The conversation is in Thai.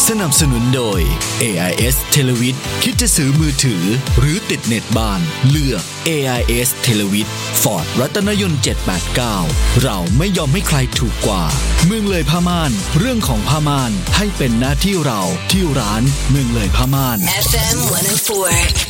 สนับสนุนโดย AIS Televid คิดจะซื้อมือถือหรือติดเน็ตบ้านเลือก AIS Televid Ford รัตนยนต์789เราไม่ยอมให้ใครถูกกว่าเมืองเลยผ้าม่านเรื่องของผ้าม่านให้เป็นหน้าที่เราที่ร้านเมืองเลยผ้าม่าน FM 104